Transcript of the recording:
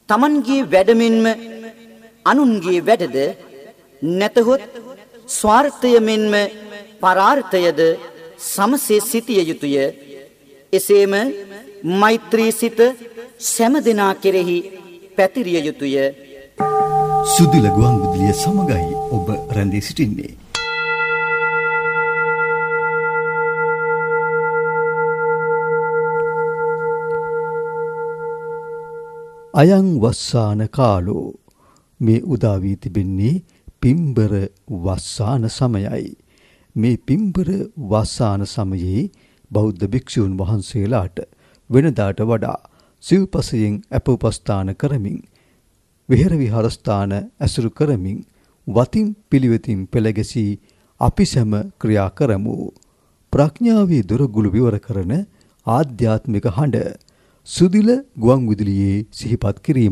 තමන්ගේ වැඩමෙන්ම අනුන්ගේ වැඩද නැතහොත් ස්වාර්ථය මෙන්ම පරාර්ථයද සමසේ සිටිය යුතුය. එසේම මෛත්‍රී සිත සෑම දෙනා කෙරෙහි පැතිරිය යුතුය. සුදුල ගුවන් විදුලිය සමගයි ඔබ රැඳී සිටින්නේ. අයං වස්සාන කාලෝ මේ උදා වී තිබෙන්නේ පිම්බර වස්සාන සමයයි. මේ පිම්බර වස්සාන සමයේ බෞද්ධ භික්ෂූන් වහන්සේලාට වෙනදාට වඩා සිව්පසයෙන් අපෝපස්ථාන කරමින් විහෙර විහාරස්ථාන ඇසුරු කරමින් වතින් පිළිවෙතින් පෙළගැසී අපි සැම ක්‍රියා කරමු. ප්‍රඥාවේ දොරගුළු විවර කරන ආධ්‍යාත්මික හඬ සුදිල ගුවන් විදුලියේ සිහිපත් කිරීම